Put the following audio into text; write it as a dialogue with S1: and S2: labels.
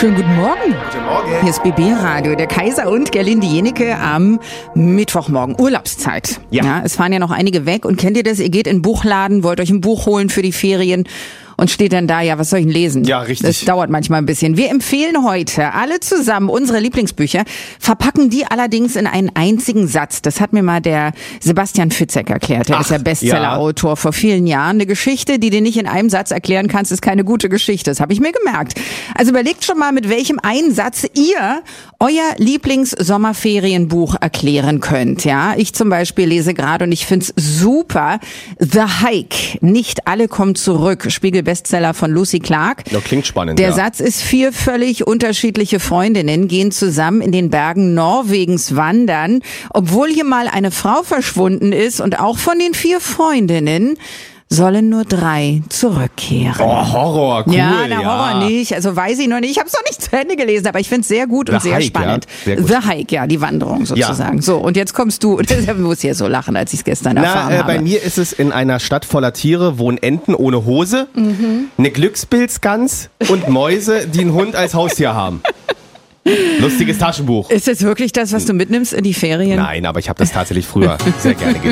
S1: Schönen guten Morgen.
S2: Guten Morgen.
S1: Hier ist BB Radio, der Kaiser und Gerlinde Jenecke am Mittwochmorgen. Urlaubszeit.
S2: Ja.
S1: Es fahren ja noch einige weg. Und kennt ihr das? Ihr geht in den Buchladen, wollt euch ein Buch holen für die Ferien und steht dann da, ja, was soll ich denn lesen?
S2: Ja, richtig.
S1: Das dauert manchmal ein bisschen. Wir empfehlen heute alle zusammen unsere Lieblingsbücher, verpacken die allerdings in einen einzigen Satz. Das hat mir mal der Sebastian Fitzek erklärt. Der ist ja Bestseller-Autor vor vielen Jahren. Eine Geschichte, die du nicht in einem Satz erklären kannst, ist keine gute Geschichte. Das habe ich mir gemerkt. Also überlegt schon mal, mit welchem einen Satz ihr euer Lieblings-Sommerferienbuch erklären könnt. Ja, ich zum Beispiel lese gerade und ich find's super. The Hike. Nicht alle kommen zurück. Spiegel-Bestseller von Lucy Clark.
S2: Ja, klingt spannend.
S1: Der Satz ist: 4 völlig unterschiedliche Freundinnen gehen zusammen in den Bergen Norwegens wandern, obwohl hier mal eine Frau verschwunden ist, und auch von den 4 Freundinnen sollen nur 3 zurückkehren.
S2: Oh, Horror, cool.
S1: Ja, der Horror nicht. Also weiß ich noch nicht. Ich habe es noch nicht zu Ende gelesen, aber ich finde es sehr gut und sehr spannend.
S2: Ja, sehr gut.
S1: The Hike, ja, die Wanderung sozusagen. Ja. So, und jetzt kommst du. Ich muss hier so lachen, als ich es gestern erfahren habe.
S2: Bei mir ist es: in einer Stadt voller Tiere wohnen Enten ohne Hose, eine Glückspilzgans und Mäuse, die einen Hund als Haustier haben. Lustiges Taschenbuch.
S1: Ist das wirklich das, was du mitnimmst in die Ferien?
S2: Nein, aber ich habe das tatsächlich früher sehr gerne gelesen.